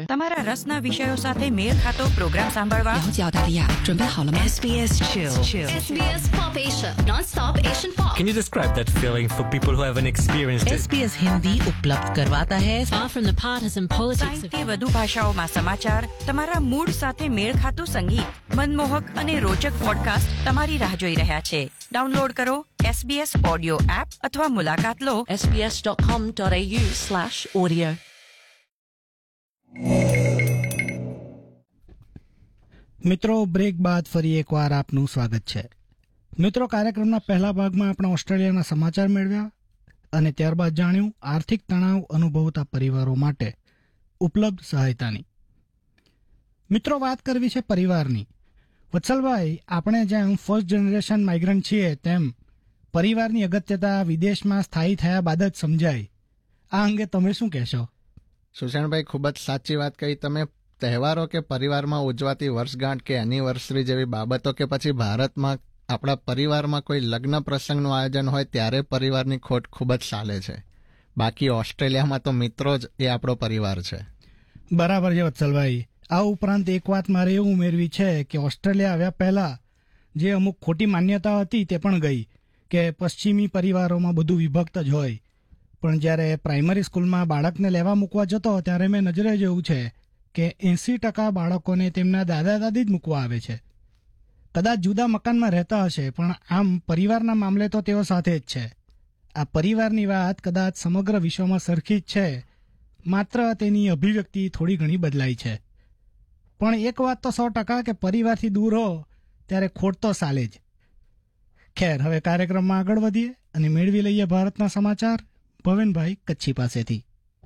તમારા રસના વિષયો સાથે મેળ ખાતો પ્રોગ્રામ સાંભળવા. 了解澳大利亚，准备好了吗？ SBS Chill. SBS Pop Asia, non-stop Asian pop. Can you describe that feeling for people who haven't experienced it? SBS Hindi उपलब्ध करवाता है. Far from the partisan politics of 60થી વધુ ભાષાઓમાં સમાચાર, તમારા મૂડ સાથે મેળ ખાતું સંગીત, મનમોહક અને રોચક પોડકાસ્ટ તમારી રાહ જોઈ રહ્યા છે. ડાઉનલોડ કરો SBS ઓડિયો એપ અથવા મુલાકાત લો sbs.com.au/audio. મિત્રો, બ્રેક બાદ ફરી એકવાર આપનું સ્વાગત છે. મિત્રો, કાર્યક્રમના પહેલા ભાગમાં આપણે ઓસ્ટ્રેલિયાના સમાચાર મેળવ્યા અને ત્યારબાદ જાણ્યું આર્થિક તણાવ અનુભવતા પરિવારો માટે ઉપલબ્ધ સહાયતાની. મિત્રો, વાત કરવી છે પરિવારની. વત્સલભાઈ, આપણે જેમ ફર્સ્ટ જનરેશન માઇગ્રન્ટ છીએ તેમ પરિવારની અગત્યતા વિદેશમાં સ્થાયી થયા બાદ જ સમજાય. આ અંગે તમે શું કહેશો? સુષેણભાઈ, ખૂબ જ સાચી વાત કહી તમે. તહેવારો કે પરિવારમાં ઉજવાતી વર્ષગાંઠ કે એનિવર્સરી જેવી બાબતો કે પછી ભારતમાં આપણા પરિવારમાં કોઈ લગ્ન પ્રસંગનું આયોજન હોય ત્યારે પરિવારની ખોટ ખૂબ જ ચાલે છે. બાકી ઓસ્ટ્રેલિયામાં તો મિત્રો જ એ આપણો પરિવાર છે. બરાબર છે વત્સલભાઈ. આ ઉપરાંત એક વાત મારે એવું ઉમેરવી છે કે ઓસ્ટ્રેલિયા આવ્યા પહેલાં જે અમુક ખોટી માન્યતા હતી તે પણ ગઈ કે પશ્ચિમી પરિવારોમાં બધું વિભક્ત જ હોય. પણ જ્યારે પ્રાઇમરી સ્કૂલમાં બાળકને લેવા મૂકવા જતો ત્યારે મેં નજરે જોયું છે કે 80% બાળકોને તેમના દાદા દાદી જ મૂકવા આવે છે. કદાચ જુદા મકાનમાં રહેતા હશે પણ આમ પરિવારના મામલે તો તેઓ સાથે જ છે. આ પરિવારની વાત કદાચ સમગ્ર વિશ્વમાં સરખી જ છે, માત્ર તેની અભિવ્યક્તિ થોડી ઘણી બદલાઈ છે. પણ એક વાત તો 100% કે પરિવારથી દૂર હો ત્યારે ખોટ તો ચાલે જ. ખેર, હવે કાર્યક્રમમાં આગળ વધીએ અને મેળવી લઈએ ભારતના સમાચાર ભવેનભાઈ કચ્છી પાસેથી.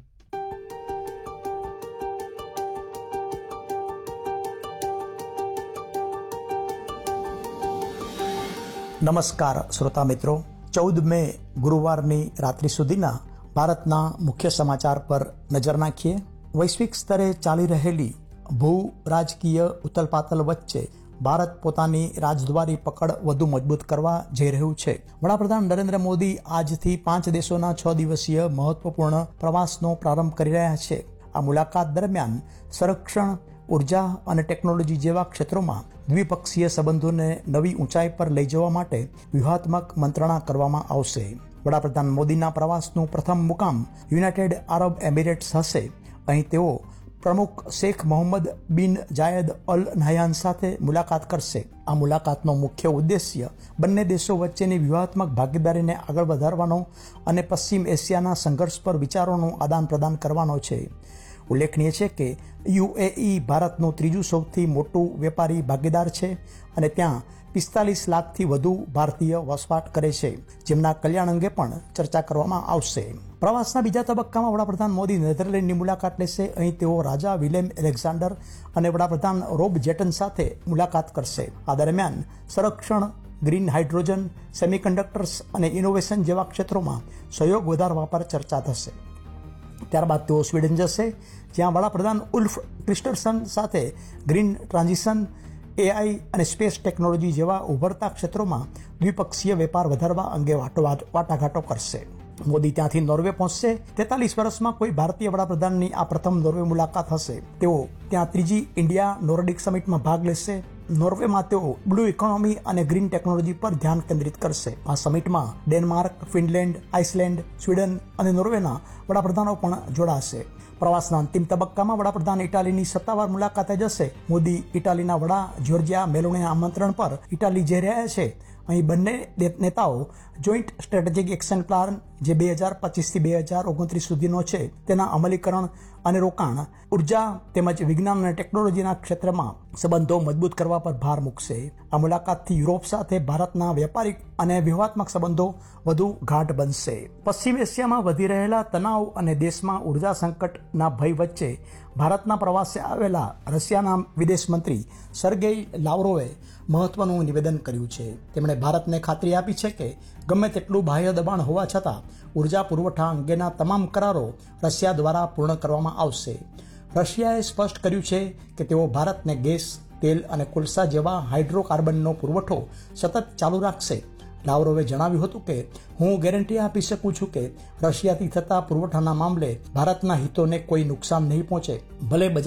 નમસ્કાર શ્રોતા મિત્રો. 14 મે ગુરુવારની રાત્રિ સુધીના ભારતના મુખ્ય સમાચાર પર નજર નાખીએ. વૈશ્વિક સ્તરે ચાલી રહેલી ભૂ રાજકીય ઉથલપાથલ વચ્ચે ભારત પોતાની રાજદ્વારી પકડ વધુ મજબૂત કરવા જઈ રહ્યું છે. વડાપ્રધાન નરેન્દ્ર મોદી આજથી 5 દેશોના 6 દિવસીય મહત્વપૂર્ણ પ્રવાસનો પ્રારંભ કરી રહ્યા છે. આ મુલાકાત દરમિયાન સંરક્ષણ, ઉર્જા અને ટેકનોલોજી જેવા ક્ષેત્રોમાં દ્વિપક્ષીય સંબંધોને નવી ઊંચાઈ પર લઈ જવા માટે વ્યૂહાત્મક મંત્રણા કરવામાં આવશે. વડાપ્રધાન મોદીના પ્રવાસનું પ્રથમ મુકામ યુનાઇટેડ આરબ એમિરેટ્સ હશે. અહીં તેઓ પ્રમુખ શેખ મોહમ્મદ બિન જાયદ અલ નહયાન સાથે મુલાકાત કરશે. આ મુલાકાતનો મુખ્ય ઉદ્દેશ્ય બંને દેશો વચ્ચેની વ્યૂહાત્મક ભાગીદારીને આગળ વધારવાનો અને પશ્ચિમ એશિયાના સંઘર્ષ પર વિચારોનું આદાન પ્રદાન કરવાનો છે. ઉલ્લેખનીય છે કે યુએઈ ભારતનું ત્રીજું સૌથી મોટું વેપારી ભાગીદાર છે અને ત્યાં 45 લાખથી વધુ ભારતીય વસવાટ કરે છે, જેમના કલ્યાણ અંગે પણ ચર્ચા કરવામાં આવશે. પ્રવાસના બીજા તબક્કામાં વડાપ્રધાન મોદી નેધરલેન્ડની મુલાકાત લેશે. અહીં તેઓ રાજા વિલેમ એલેક્ઝાન્ડર અને વડાપ્રધાન રોબ જેટન સાથે મુલાકાત કરશે. આ દરમિયાન સંરક્ષણ, ગ્રીન હાઇડ્રોજન, સેમિકન્ડક્ટર્સ અને ઇનોવેશન જેવા ક્ષેત્રોમાં સહયોગ વધારવા પર ચર્ચા થશે. ત્યારબાદ તેઓ સ્વીડન જશે, જ્યાં વડાપ્રધાન ઉલ્ફ ક્રિસ્ટરસન સાથે ગ્રીન ટ્રાન્ઝિશન, AI અને સ્પેસ ટેકનોલોજી જેવા ઉભરતા ક્ષેત્રોમાં દ્વિપક્ષીય વેપાર વધારવા અંગે વાટાઘાટો કરશે. મોદી ત્યાંથી નોર્વે પહોંચશે. 43 વર્ષમાં કોઈ ભારતીય વડાપ્રધાનની આ પ્રથમ નોર્વે મુલાકાત હશે. તેઓ ત્યાં ત્રીજી ઇન્ડિયા નોર્ડિક સમિટમાં ભાગ લેશે. નોર્વેમાં તેઓ બ્લુ ઇકોનોમી અને ગ્રીન ટેકનોલોજી પર ધ્યાન કેન્દ્રિત કરશે. આ સમિટમાં ડેનમાર્ક, ફિનલેન્ડ, આઇસલેન્ડ, સ્વીડન અને નોર્વેના વડાપ્રધાનો પણ જોડાશે. પ્રવાસના અંતિમ તબક્કામાં વડાપ્રધાન ઇટાલીની સત્તાવાર મુલાકાતે જશે. મોદી ઇટાલીના વડા જ્યોર્જિયા મેલોનીના આમંત્રણ પર ઇટાલી જઈ રહ્યા છે. અહીં બંને નેતાઓ જોઈન્ટ સ્ટ્રેટેજિક એક્શન પ્લાન જે 2025થી 2029 સુધીનો છે તેના અમલીકરણ અને રોકાણ, ઉર્જા તેમજ વિજ્ઞાન અને ટેકનોલોજીના ક્ષેત્રમાં સંબંધો મજબૂત કરવા પર ભાર મૂકશે. આ મુલાકાતથી યુરોપ સાથે ભારતના વેપારિક અને વ્યૂહાત્મક સંબંધો વધુ ગાઢ બનશે. પશ્ચિમ એશિયામાં વધી રહેલા તણાવ અને દેશમાં ઉર્જા સંકટના ભય વચ્ચે ભારતના પ્રવાસે આવેલા રશિયાના વિદેશ મંત્રી સર્ગેઈ લાવરોવે મહત્વનું નિવેદન કર્યું છે. તેમણે ભારતને ખાતરી આપી છે કે ગમે તેટલું બાહ્ય દબાણ હોવા છતાં ઉર્જા પુરવઠા અંગેના તમામ કરારો રશિયા દ્વારા પૂર્ણ કરવામાં આવશે. રશિયાએ સ્પષ્ટ કર્યું છે કે તેઓ ભારતને ગેસ, તેલ અને કોલસા જેવા હાઇડ્રોકાર્બનનો પુરવઠો સતત ચાલુ રાખશે. લાવરોવે જણાવ્યું હતું કે હું ગેરંટી આપી શકું છું કે રશિયાથી થતા પુરવઠાના મામલે ભારતના હિતોને કોઈ નુકસાન નહીં પહોંચે. ભલે બજાર